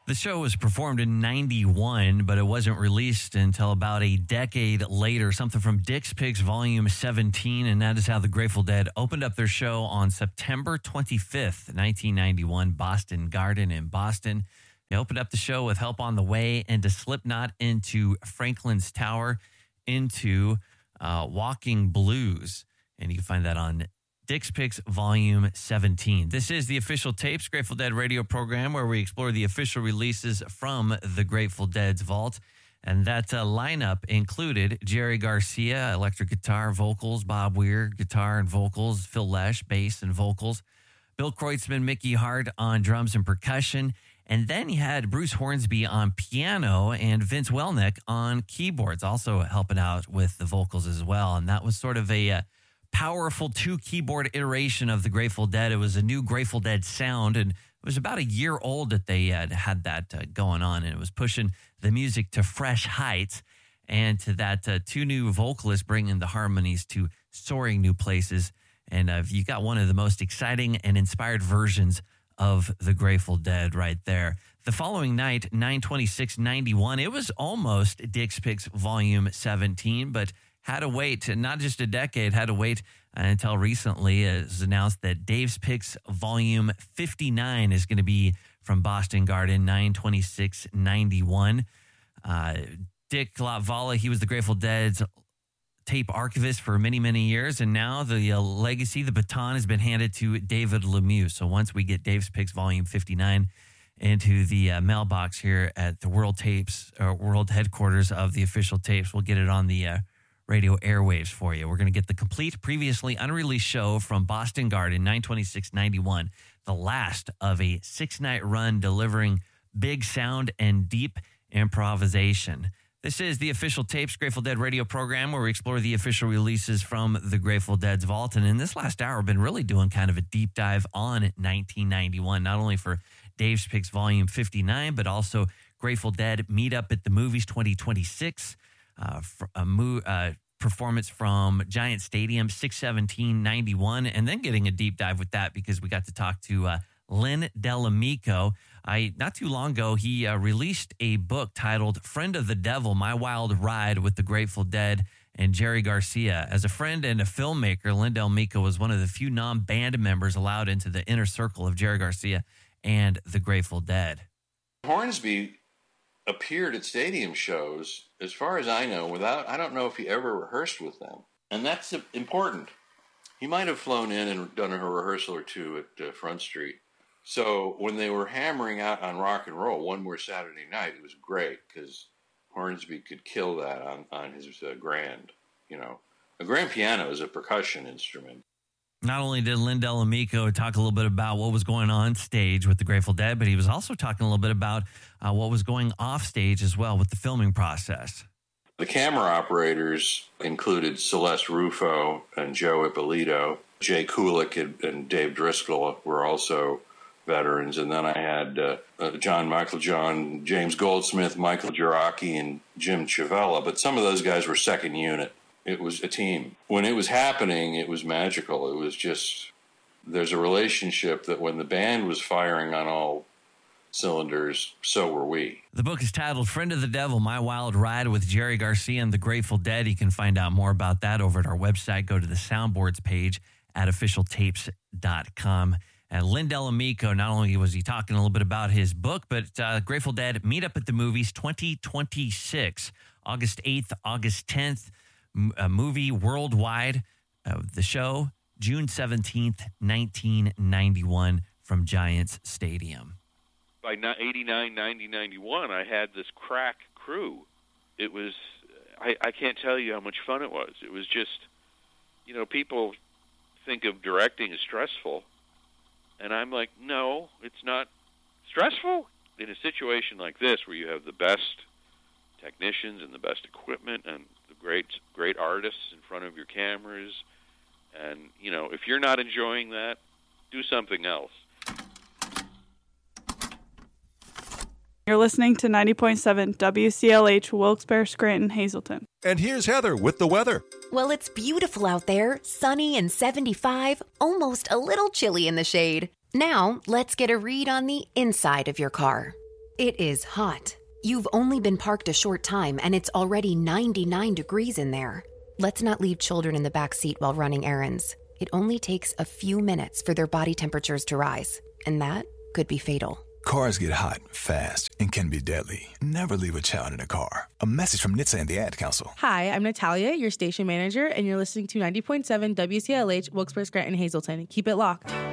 The show was performed in 91, but it wasn't released until about a decade later, something from Dick's Picks Volume 17, and that is how the Grateful Dead opened up their show on September 25th, 1991, Boston Garden in Boston. They opened up the show with Help on the Way, into Slipknot, into Franklin's Tower, into Walking Blues, and you can find that on Dick's Picks Volume 17. This is the Official Tapes Grateful Dead radio program where we explore the official releases from the Grateful Dead's vault. And that lineup included Jerry Garcia, electric guitar, vocals, Bob Weir, guitar and vocals, Phil Lesh, bass and vocals, Bill Kreutzmann, Mickey Hart on drums and percussion. And then you had Bruce Hornsby on piano and Vince Welnick on keyboards, also helping out with the vocals as well. And that was sort of a powerful two-keyboard iteration of the Grateful Dead. It was a new Grateful Dead sound, and it was about a year old that they had that going on, and it was pushing the music to fresh heights and to that two new vocalists bringing the harmonies to soaring new places. And you got one of the most exciting and inspired versions of the Grateful Dead right there. The following night, 9/26/91, it was almost Dick's Picks Volume 17, but had to wait, not just a decade, had to wait until recently. It was announced that Dave's Picks Volume 59 is going to be from Boston Garden, 9/26/91. Dick Latvala, he was the Grateful Dead's tape archivist for many, many years, and now the legacy, the baton has been handed to David Lemieux. So once we get Dave's Picks Volume 59 into the mailbox here at the World Tapes, or World Headquarters of the Official Tapes, we'll get it on the radio airwaves for you. We're going to get the complete previously unreleased show from Boston Garden, 9/26/91, the last of a 6-night run delivering big sound and deep improvisation. This is the Official Tapes Grateful Dead radio program where we explore the official releases from the Grateful Dead's vault. And in this last hour, we've been really doing kind of a deep dive on 1991, not only for Dave's Picks Volume 59, but also Grateful Dead Meet Up at the Movies 2026, performance from Giant Stadium 6/17/91, and then getting a deep dive with that because we got to talk to Len Dell'Amico. Not too long ago, he released a book titled Friend of the Devil, My Wild Ride with the Grateful Dead and Jerry Garcia. As a friend and a filmmaker, Len Dell'Amico was one of the few non-band members allowed into the inner circle of Jerry Garcia and the Grateful Dead. Hornsby appeared at stadium shows, as far as I know, I don't know if he ever rehearsed with them. And that's important. He might have flown in and done a rehearsal or two at Front Street. So when they were hammering out on Rock and Roll, One More Saturday Night, it was great because Hornsby could kill that on his grand. A grand piano is a percussion instrument. Not only did Len Dell'Amico talk a little bit about what was going on stage with the Grateful Dead, but he was also talking a little bit about what was going off stage as well with the filming process. The camera operators included Celeste Rufo and Joe Ippolito. Jay Kulik and Dave Driscoll were also veterans. And then I had John, James Goldsmith, Michael Giracchi, and Jim Chavella. But some of those guys were second unit. It was a team. When it was happening, it was magical. It was just, there's a relationship that when the band was firing on all cylinders, so were we. The book is titled Friend of the Devil, My Wild Ride with Jerry Garcia and the Grateful Dead. You can find out more about that over at our website. Go to the Soundboards page at officialtapes.com. And Len Dell'Amico, not only was he talking a little bit about his book, but Grateful Dead Meet Up at the Movies 2026, August 8th, August 10th, a movie worldwide. The show, June 17th, 1991 from Giants Stadium. By 89, 90, 91, I had this crack crew. It was, I can't tell you how much fun it was. It was just, people think of directing as stressful. And I'm like, no, it's not stressful. In a situation like this where you have the best technicians and the best equipment and the great artists in front of your cameras, and, if you're not enjoying that, do something else. You're listening to 90.7 WCLH, Wilkes-Barre, Scranton, Hazleton. And here's Heather with the weather. Well, it's beautiful out there, sunny and 75, almost a little chilly in the shade. Now, let's get a read on the inside of your car. It is hot. You've only been parked a short time and it's already 99 degrees in there. Let's not leave children in the back seat while running errands. It only takes a few minutes for their body temperatures to rise, and that could be fatal. Cars get hot, fast, and can be deadly. Never leave a child in a car. A message from NHTSA and the Ad Council. Hi, I'm Natalia, your station manager, and you're listening to 90.7 WCLH, Wilkes-Barre, Scranton, Hazleton. Keep it locked.